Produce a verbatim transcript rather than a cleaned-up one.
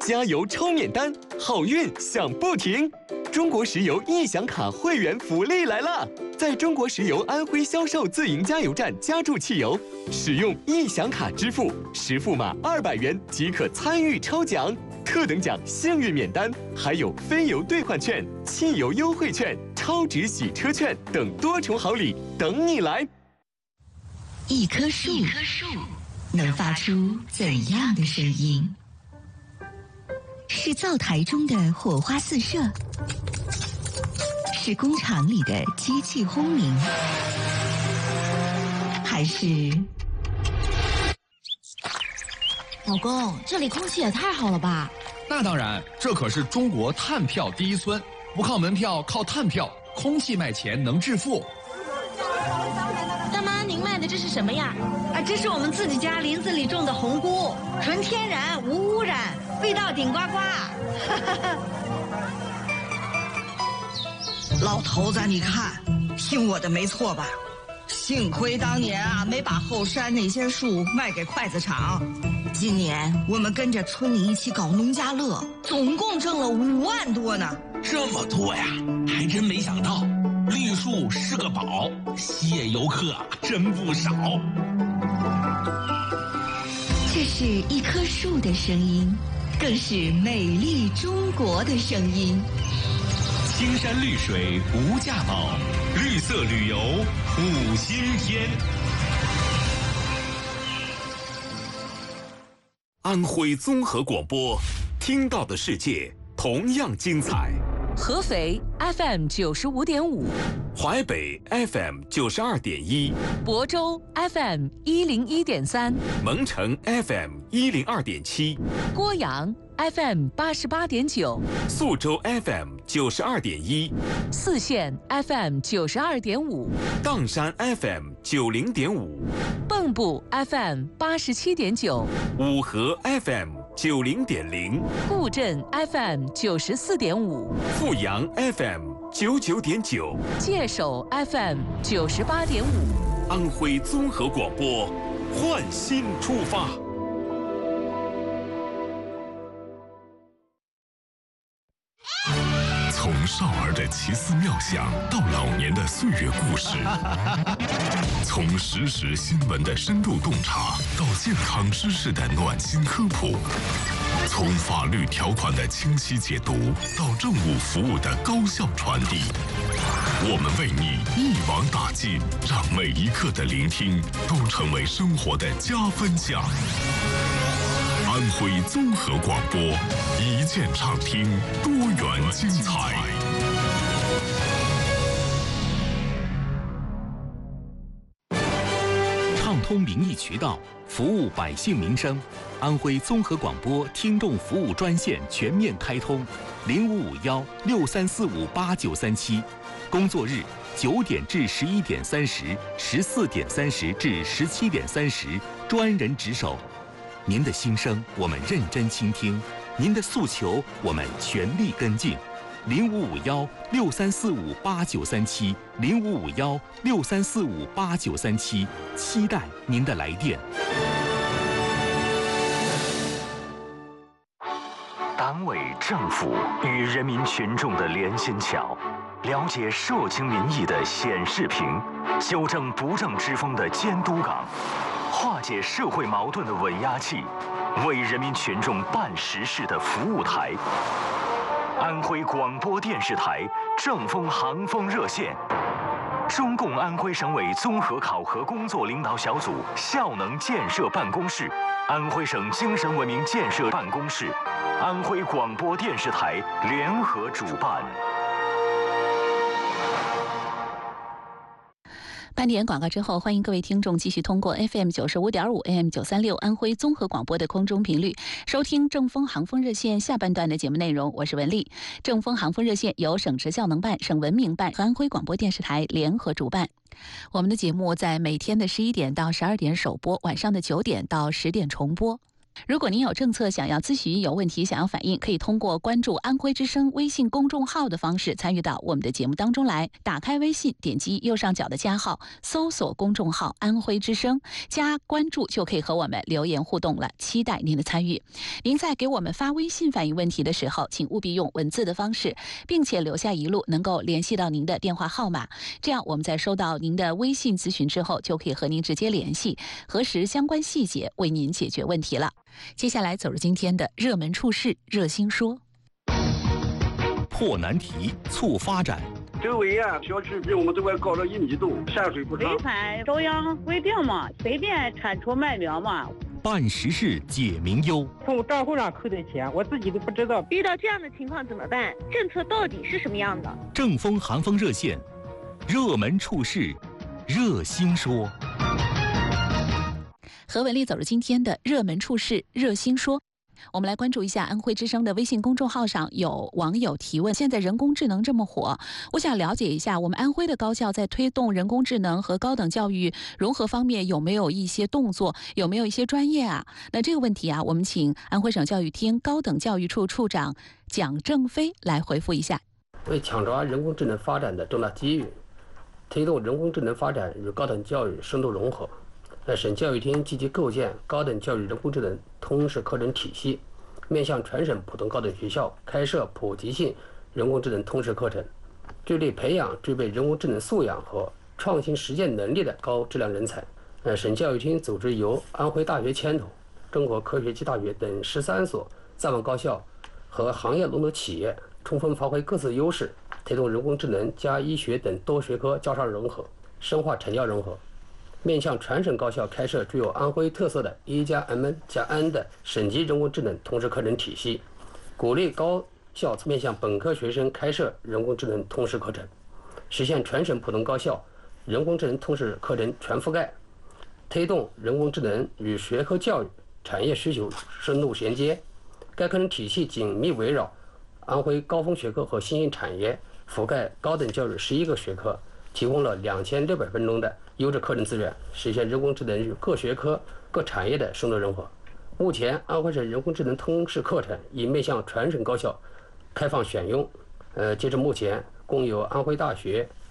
加油抽免单，好运享不停！中国石油易享卡会员福利来了！在中国石油安徽销售自营加油站加注汽油，使用易享卡支付，实付码二百元即可参与抽奖。特等奖幸运免单，还有非油兑换券、汽油优惠券、超值洗车券等多重好礼等你来。 一棵树能发出怎样的声音？是灶台中的火花四射，是工厂里的机器轰鸣，还是…… 老公，这里空气也太好了吧？ 那当然，这可是中国碳票第一村，不靠门票，靠碳票，空气卖钱能致富。 大妈，您卖的这是什么呀？ 啊，这是我们自己家林子里种的红菇，纯天然，无污染，味道顶呱呱。 老头子，你看，听我的没错吧？幸亏当年啊，没把后山那些树卖给筷子厂。今年我们跟着村里一起搞农家乐，总共挣了五万多呢。 这么多呀，还真没想到，绿树是个宝，吸引游客真不少。 这是一棵树的声音，更是美丽中国的声音。 青山绿水无价宝，绿色旅游五星天。 安徽综合广播，听到的世界同样精彩。 合肥 F M 九十五点五， 淮北 F M 九十二点一， 亳州 F M 一零一点三， 蒙城 F M 一零二点七， 郭阳 F M 八十八点九， 宿州 F M 九十二点一， 泗县 F M 九十二点五， 砀山 F M 九零点五， 蚌埠 F M 八十七点九， 五河 F M 九零点零， 固镇 F M 九十四点五， 阜阳 F M 九九点九， 界首 F M 九十八点五。 安徽综合广播，焕新出发。 从少儿的奇思妙想到老年的岁月故事，从实时新闻的深度洞察到健康知识的暖心科普，从法律条款的清晰解读到政务服务的高效传递，我们为你一网打尽，让每一刻的聆听都成为生活的加分项。安徽综合广播，一键畅听，多元精彩。 畅通民意渠道，服务百姓民生。安徽综合广播听众服务专线全面开通，零五五幺六三四五八九三七，工作日九点至十一点三十，十四点三十至十七点三十，专人值守。您的心声我们认真倾听，您的诉求我们全力跟进。零五五幺六三四五八九三七，零五五幺六三四五八九三七，期待您的来电。 党委政府与人民群众的连心桥，了解社情民意的显示屏，纠正不正之风的监督岗，化解社会矛盾的稳压器，为人民群众办实事的服务台。安徽广播电视台正风航风热线，中共安徽省委综合考核工作领导小组效能建设办公室，安徽省精神文明建设办公室，安徽广播电视台联合主办。 半点广告之后，欢迎各位听众继续通过 F M 九十五点五 A M 九三六安徽综合广播的空中频率收听正风航风热线下半段的节目内容。我是文丽。正风航风热线由省直效能办、省文明办和安徽广播电视台联合主办。我们的节目在每天的十一点到十二点首播，晚上的九点到十点重播。 如果您有政策想要咨询、有问题想要反映，可以通过关注安徽之声微信公众号的方式参与到我们的节目当中来。打开微信，点击右上角的加号，搜索公众号安徽之声，加关注就可以和我们留言互动了，期待您的参与。您在给我们发微信反映问题的时候，请务必用文字的方式，并且留下一路能够联系到您的电话号码，这样我们在收到您的微信咨询之后，就可以和您直接联系，核实相关细节，为您解决问题了。接下来走入今天的热门处事热心说， 破难题促发展。 周围啊，小区比我们这块高了一米多，下水不畅。 违反中央规定嘛，随便铲除麦苗嘛。 办实事解民忧， 从账户上扣的钱，我自己都不知道。 遇到这样的情况怎么办？政策到底是什么样的？ 正风寒风热线，热门处事热心说。 何文丽走入今天的热门处事热心说。我们来关注一下安徽之声的微信公众号上有网友提问，现在人工智能这么火，我想了解一下我们安徽的高校在推动人工智能和高等教育融合方面有没有一些动作，有没有一些专业啊？那这个问题啊，我们请安徽省教育厅高等教育处处长蒋正飞来回复一下。 为抢抓人工智能发展的重大机遇，推动人工智能发展与高等教育深度融合，省教育厅积极构建高等教育人工智能通识课程体系，面向全省普通高等学校开设普及性人工智能通识课程，致力培养具备人工智能素养和创新实践能力的高质量人才。呃，省教育厅组织由安徽大学牵头、中国科学技大学等十三所在网高校和行业龙头企业，充分发挥各自优势，推动人工智能加医学等多学科交叉融合，深化产教融合。面向全省高校开设具有安徽特色的一加 M 加 N 的省级人工智能通识课程体系，鼓励高校面向本科学生开设人工智能通识课程，实现全省普通高校人工智能通识课程全覆盖，推动人工智能与学科教育、产业需求深度衔接。该课程体系紧密围绕安徽高峰学科和新兴产业，覆盖高等教育十一个学科，提供了两千六百分钟的优质课程资源，实现人工智能与各学科、各产业的深度融合。目前，安徽省人工智能通识课程已面向全省高校开放选用。呃，截至目前，共有安徽大学、